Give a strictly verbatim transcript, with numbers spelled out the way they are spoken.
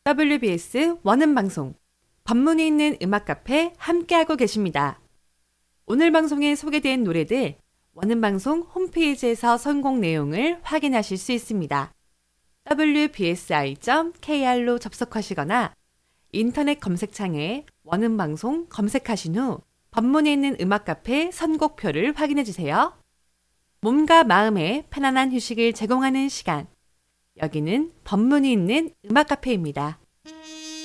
더블유비에스 원음방송 법문이 있는 음악카페 함께하고 계십니다. 오늘 방송에 소개된 노래들 원음방송 홈페이지에서 선곡 내용을 확인하실 수 있습니다. 더블유비에스아이 닷 케이알로 접속하시거나 인터넷 검색창에 원음방송 검색하신 후 법문이 있는 음악카페 선곡표를 확인해주세요. 몸과 마음의 편안한 휴식을 제공하는 시간. 여기는 법문이 있는 음악카페입니다.